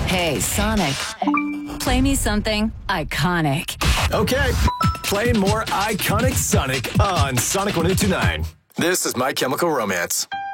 Hey, Sonic. Play me something iconic. Okay, playing more iconic Sonic on Sonic 102.9. This is My Chemical Romance.